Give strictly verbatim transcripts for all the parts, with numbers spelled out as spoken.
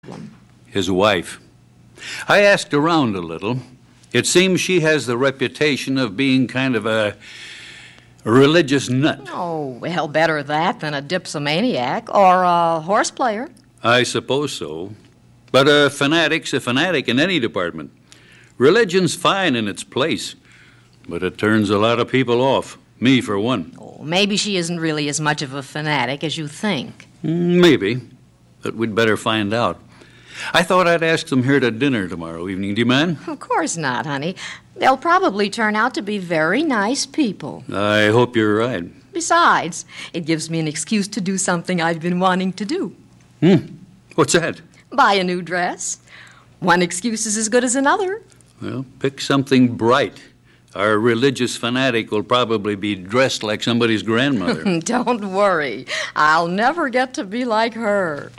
His wife. I asked around a little. It seems she has the reputation of being kind of a, a religious nut. Oh, well, better that than a dipsomaniac or a horse player. I suppose so. But a fanatic's a fanatic in any department. Religion's fine in its place, but it turns a lot of people off. Me, for one. Oh, maybe she isn't really as much of a fanatic as you think. Maybe, but we'd better find out. I thought I'd ask them here to dinner tomorrow evening. Do you mind? Of course not, honey. They'll probably turn out to be very nice people. I hope you're right. Besides, it gives me an excuse to do something I've been wanting to do. Hmm. What's that? Buy a new dress. One excuse is as good as another. Well, pick something bright. Our religious fanatic will probably be dressed like somebody's grandmother. Don't worry. I'll never get to be like her.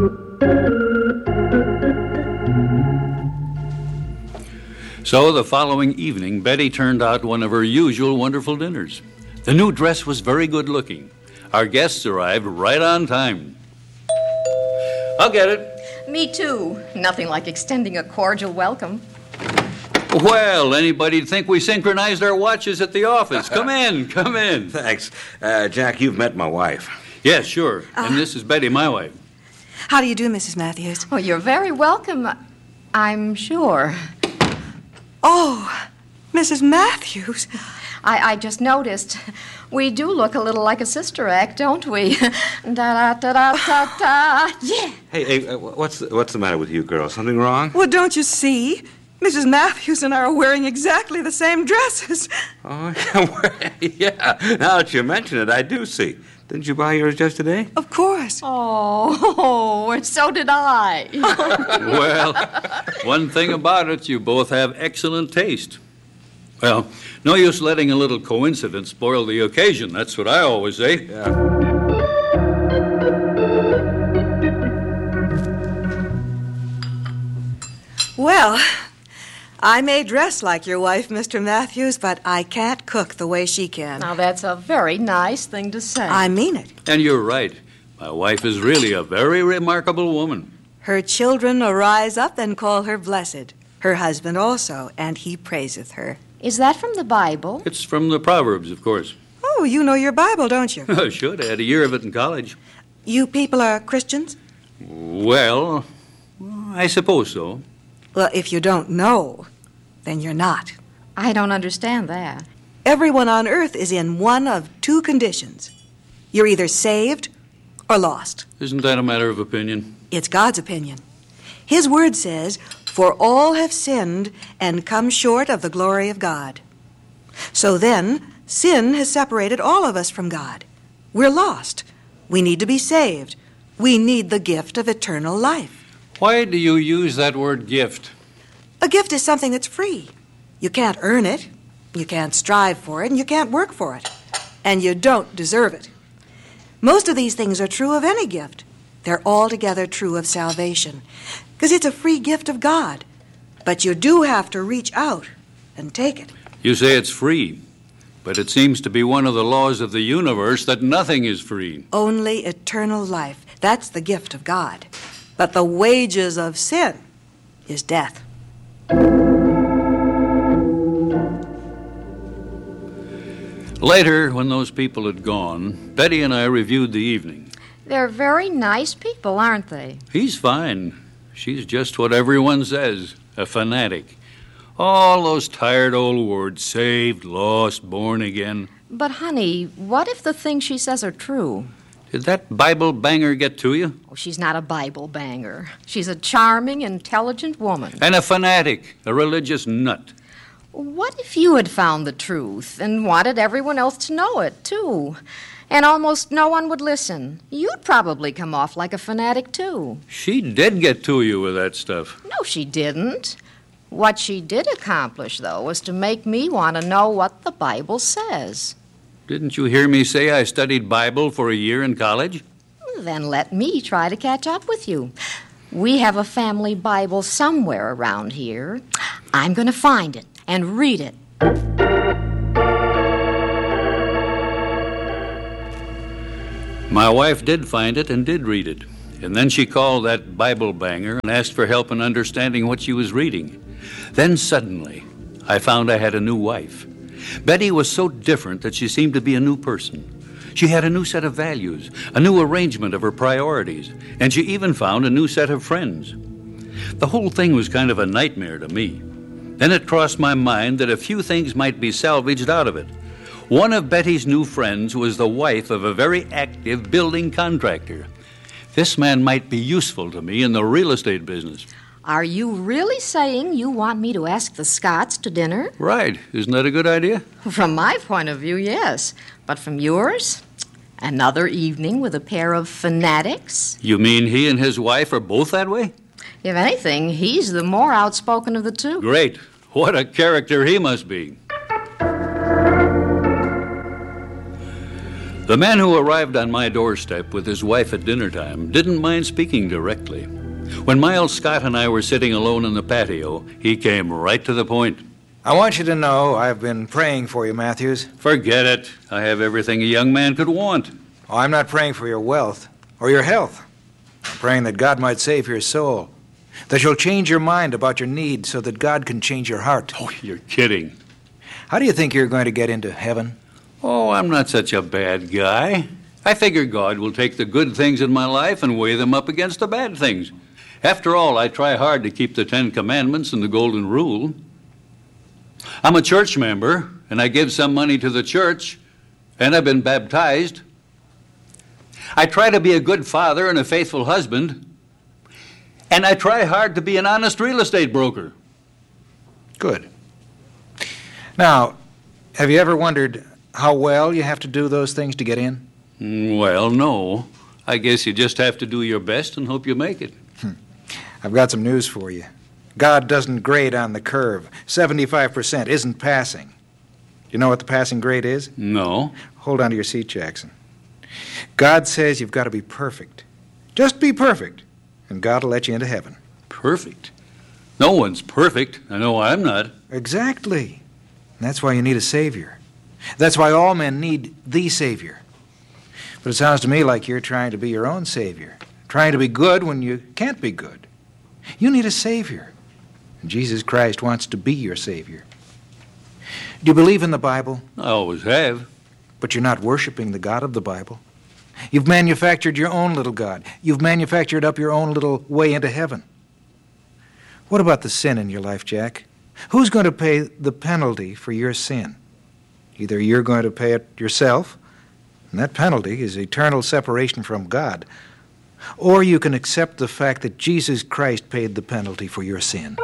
So the following evening, Betty turned out one of her usual wonderful dinners. The new dress was very good looking. Our guests arrived right on time. I'll get it. Me too. Nothing like extending a cordial welcome. Well, anybody'd think we synchronized our watches at the office. Come in, come in. Thanks. Uh, Jack, you've met my wife. Yes, sure. Uh, and this is Betty, my wife. How do you do, Missus Matthews? Oh, you're very welcome, I'm sure. Oh, Missus Matthews. I, I just noticed. We do look a little like a sister act, don't we? Da-da-da-da-da-da. Yeah. Hey, hey, uh, what's the, what's the matter with you girls? Something wrong? Well, don't you see? Missus Matthews and I are wearing exactly the same dresses. Oh, yeah. Now that you mention it, I do see. Didn't you buy yours just today? Of course. Oh, and so did I. Well, one thing about it, you both have excellent taste. Well, no use letting a little coincidence spoil the occasion. That's what I always say. Yeah. Well, I may dress like your wife, Mister Matthews, but I can't cook the way she can. Now, that's a very nice thing to say. I mean it. And you're right. My wife is really a very remarkable woman. Her children arise up and call her blessed. Her husband also, and he praiseth her. Is that from the Bible? It's from the Proverbs, of course. Oh, you know your Bible, don't you? I should. I had a year of it in college. You people are Christians? Well, I suppose so. Well, if you don't know, then you're not. I don't understand that. Everyone on earth is in one of two conditions. You're either saved or lost. Isn't that a matter of opinion? It's God's opinion. His word says, "For all have sinned and come short of the glory of God." So then, sin has separated all of us from God. We're lost. We need to be saved. We need the gift of eternal life. Why do you use that word gift? A gift is something that's free. You can't earn it, you can't strive for it, and you can't work for it. And you don't deserve it. Most of these things are true of any gift. They're altogether true of salvation, because it's a free gift of God. But you do have to reach out and take it. You say it's free, but it seems to be one of the laws of the universe that nothing is free. Only eternal life. That's the gift of God. But the wages of sin is death. Later, when those people had gone, Betty and I reviewed the evening. They're very nice people, aren't they? He's fine. She's just what everyone says, a fanatic. All those tired old words, saved, lost, born again. But, honey, what if the things she says are true? Did that Bible banger get to you? Oh, she's not a Bible banger. She's a charming, intelligent woman. And a fanatic, a religious nut. What if you had found the truth and wanted everyone else to know it, too? And almost no one would listen. You'd probably come off like a fanatic, too. She did get to you with that stuff. No, she didn't. What she did accomplish, though, was to make me want to know what the Bible says. Didn't you hear me say I studied Bible for a year in college? Then let me try to catch up with you. We have a family Bible somewhere around here. I'm going to find it and read it. My wife did find it and did read it. And then she called that Bible banger and asked for help in understanding what she was reading. Then suddenly, I found I had a new wife. Betty was so different that she seemed to be a new person. She had a new set of values, a new arrangement of her priorities, and she even found a new set of friends. The whole thing was kind of a nightmare to me. Then it crossed my mind that a few things might be salvaged out of it. One of Betty's new friends was the wife of a very active building contractor. This man might be useful to me in the real estate business. Are you really saying you want me to ask the Scotts to dinner? Right. Isn't that a good idea? From my point of view, yes. But from yours? Another evening with a pair of fanatics? You mean he and his wife are both that way? If anything, he's the more outspoken of the two. Great. What a character he must be. The man who arrived on my doorstep with his wife at dinner time didn't mind speaking directly. When Miles Scott and I were sitting alone in the patio, he came right to the point. I want you to know I've been praying for you, Matthews. Forget it. I have everything a young man could want. Oh, I'm not praying for your wealth or your health. I'm praying that God might save your soul, that you'll change your mind about your need so that God can change your heart. Oh, you're kidding. How do you think you're going to get into heaven? Oh, I'm not such a bad guy. I figure God will take the good things in my life and weigh them up against the bad things. After all, I try hard to keep the Ten Commandments and the Golden Rule. I'm a church member, and I give some money to the church, and I've been baptized. I try to be a good father and a faithful husband, and I try hard to be an honest real estate broker. Good. Now, have you ever wondered how well you have to do those things to get in? Well, no. I guess you just have to do your best and hope you make it. Hmm. I've got some news for you. God doesn't grade on the curve. seventy-five percent isn't passing. You know what the passing grade is? No. Hold on to your seat, Jackson. God says you've got to be perfect. Just be perfect, and God will let you into heaven. Perfect? No one's perfect. I know I'm not. Exactly. And that's why you need a Savior. That's why all men need the Savior. But it sounds to me like you're trying to be your own Savior, trying to be good when you can't be good. You need a Savior, and Jesus Christ wants to be your Savior. Do you believe in the Bible? I always have. But you're not worshiping the God of the Bible. You've manufactured your own little God. You've manufactured up your own little way into heaven. What about the sin in your life, Jack? Who's going to pay the penalty for your sin? Either you're going to pay it yourself, and that penalty is eternal separation from God, or you can accept the fact that Jesus Christ paid the penalty for your sin.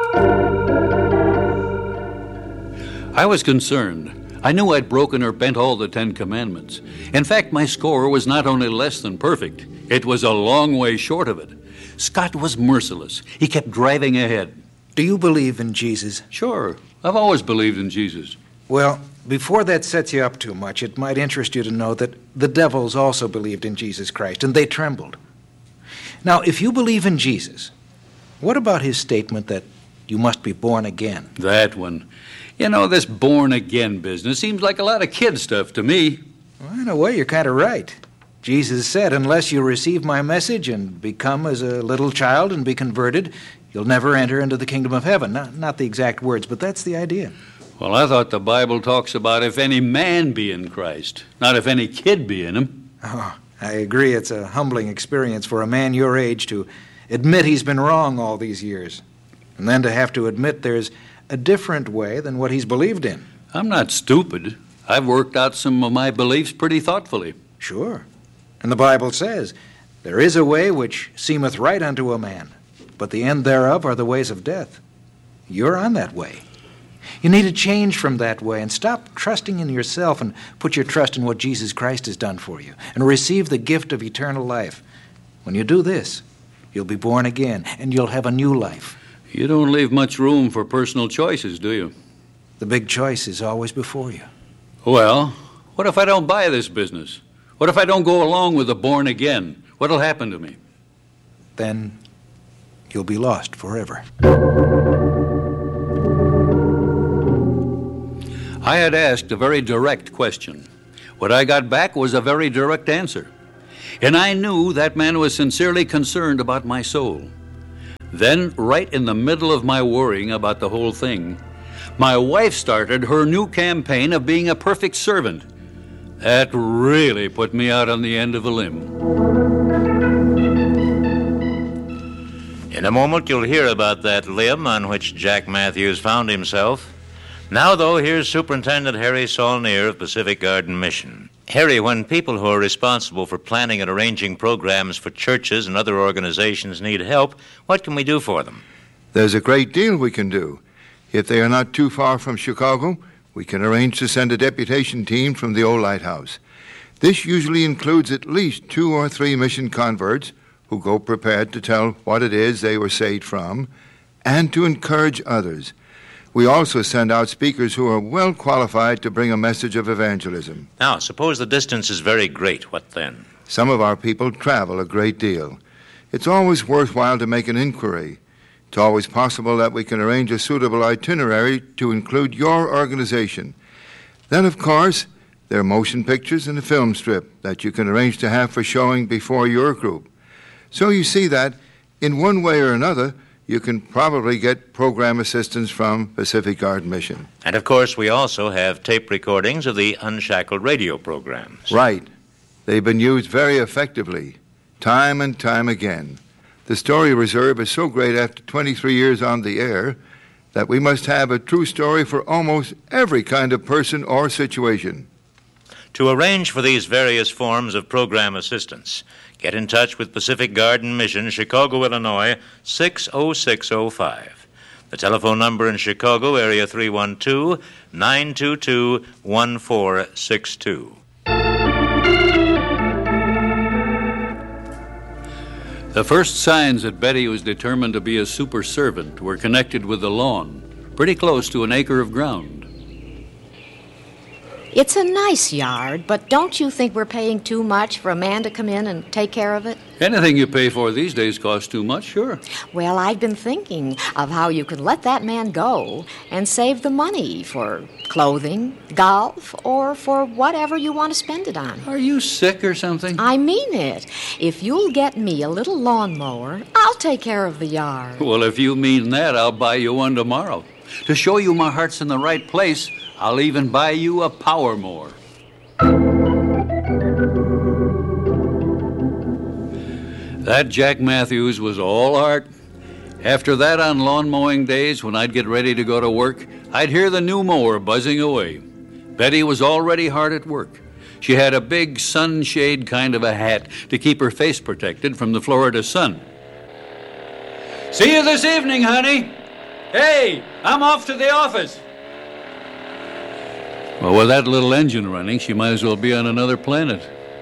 I was concerned. I knew I'd broken or bent all the Ten Commandments. In fact, my score was not only less than perfect, it was a long way short of it. Scott was merciless. He kept driving ahead. Do you believe in Jesus? Sure. I've always believed in Jesus. Well, before that sets you up too much, it might interest you to know that the devils also believed in Jesus Christ, and they trembled. Now, if you believe in Jesus, what about his statement that you must be born again? That one. You know, this born-again business seems like a lot of kid stuff to me. Well, in a way, you're kind of right. Jesus said, unless you receive my message and become as a little child and be converted, you'll never enter into the kingdom of heaven. Not, not the exact words, but that's the idea. Well, I thought the Bible talks about if any man be in Christ, not if any kid be in him. Oh, I agree. It's a humbling experience for a man your age to admit he's been wrong all these years, and then to have to admit there's a different way than what he's believed in. I'm not stupid. I've worked out some of my beliefs pretty thoughtfully. Sure. And the Bible says, there is a way which seemeth right unto a man, but the end thereof are the ways of death. You're on that way. You need to change from that way and stop trusting in yourself and put your trust in what Jesus Christ has done for you and receive the gift of eternal life. When you do this, you'll be born again and you'll have a new life. You don't leave much room for personal choices, do you? The big choice is always before you. Well, what if I don't buy this business? What if I don't go along with the born again? What'll happen to me? Then you'll be lost forever. I had asked a very direct question. What I got back was a very direct answer. And I knew that man was sincerely concerned about my soul. Then, right in the middle of my worrying about the whole thing, my wife started her new campaign of being a perfect servant. That really put me out on the end of a limb. In a moment, you'll hear about that limb on which Jack Matthews found himself. Now, though, here's Superintendent Harry Saulnier of Pacific Garden Mission. Harry, when people who are responsible for planning and arranging programs for churches and other organizations need help, what can we do for them? There's a great deal we can do. If they are not too far from Chicago, we can arrange to send a deputation team from the old lighthouse. This usually includes at least two or three mission converts who go prepared to tell what it is they were saved from and to encourage others. We also send out speakers who are well qualified to bring a message of evangelism. Now, suppose the distance is very great. What then? Some of our people travel a great deal. It's always worthwhile to make an inquiry. It's always possible that we can arrange a suitable itinerary to include your organization. Then, of course, there are motion pictures and a film strip that you can arrange to have for showing before your group. So you see that, in one way or another, you can probably get program assistance from Pacific Garden Mission. And, of course, we also have tape recordings of the Unshackled radio programs. Right. They've been used very effectively, time and time again. The Story Reserve is so great after twenty-three years on the air that we must have a true story for almost every kind of person or situation. To arrange for these various forms of program assistance, get in touch with Pacific Garden Mission, Chicago, Illinois, six oh six oh five. The telephone number in Chicago, area three one two, nine two two, one four six two. The first signs that Betty was determined to be a super servant were connected with the lawn, pretty close to an acre of ground. It's a nice yard, but don't you think we're paying too much for a man to come in and take care of it? Anything you pay for these days costs too much, sure. Well, I've been thinking of how you could let that man go and save the money for clothing, golf, or for whatever you want to spend it on. Are you sick or something? I mean it. If you'll get me a little lawnmower, I'll take care of the yard. Well, if you mean that, I'll buy you one tomorrow. To show you my heart's in the right place, I'll even buy you a power mower. That Jack Matthews was all art. After that, on lawn mowing days, when I'd get ready to go to work, I'd hear the new mower buzzing away. Betty was already hard at work. She had a big sunshade kind of a hat to keep her face protected from the Florida sun. See you this evening, honey. Hey, I'm off to the office. Well, with that little engine running, she might as well be on another planet.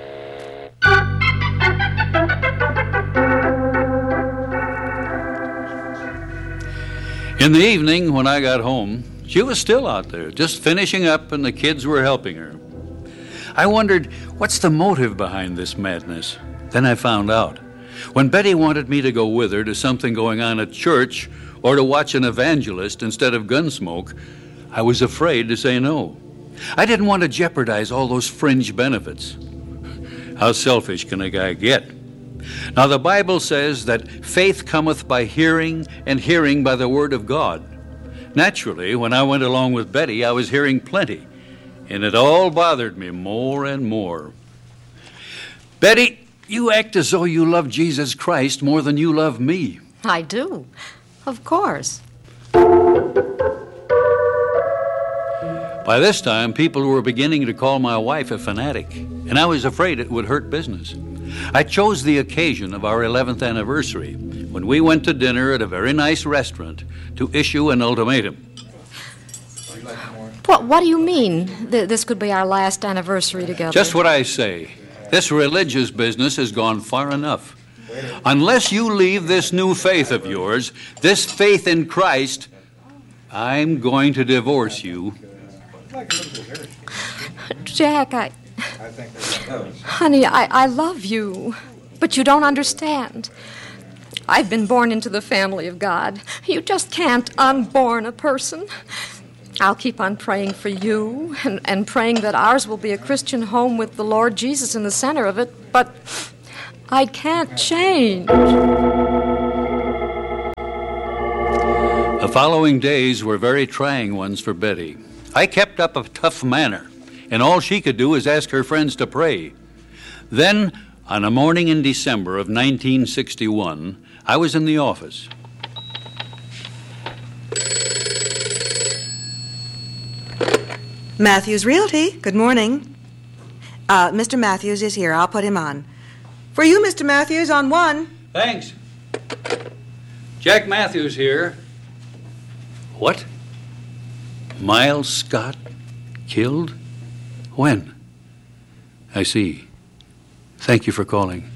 In the evening, when I got home, she was still out there, just finishing up, and the kids were helping her. I wondered, what's the motive behind this madness? Then I found out. When Betty wanted me to go with her to something going on at church or to watch an evangelist instead of Gunsmoke, I was afraid to say no. I didn't want to jeopardize all those fringe benefits. How selfish can a guy get? Now, the Bible says that faith cometh by hearing, and hearing by the word of God. Naturally, when I went along with Betty, I was hearing plenty, and it all bothered me more and more. Betty, you act as though you love Jesus Christ more than you love me. I do, of course. By this time, people were beginning to call my wife a fanatic, and I was afraid it would hurt business. I chose the occasion of our eleventh anniversary, when we went to dinner at a very nice restaurant, to issue an ultimatum. What, what do you mean, th- this could be our last anniversary together? Just what I say. This religious business has gone far enough. Unless you leave this new faith of yours, this faith in Christ, I'm going to divorce you. Jack, I... Honey, I, I love you, but you don't understand. I've been born into the family of God. You just can't unborn a person. I'll keep on praying for you and, and praying that ours will be a Christian home with the Lord Jesus in the center of it, but I can't change. The following days were very trying ones for Betty. I kept up a tough manner, and all she could do was ask her friends to pray. Then, on a morning in December of nineteen sixty-one, I was in the office. Matthews Realty, good morning. Uh, Mister Matthews is here. I'll put him on. For you, Mister Matthews, on one. Thanks. Jack Matthews here. What? Miles Scott killed? When? I see. Thank you for calling.